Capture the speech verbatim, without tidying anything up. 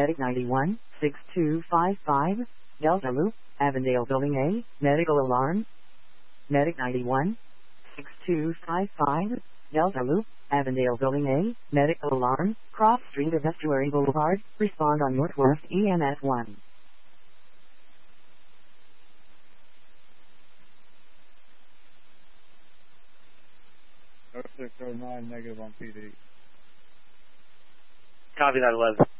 Medic ninety-one, six two five five, Delta Loop, Avondale Building A, medical alarm. Medic ninety-one, six two five five, Delta Loop, Avondale Building A, medical alarm, Cross Street of Estuary Boulevard, respond on Northwest E M S one. oh six oh nine, negative on P D. Copy that, eleven.